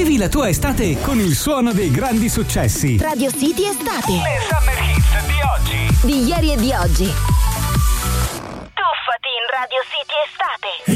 Vivi la tua estate con il suono dei grandi successi. Radio City Estate. Le Summer Hits di oggi. Di ieri e di oggi. Tuffati in Radio City Estate.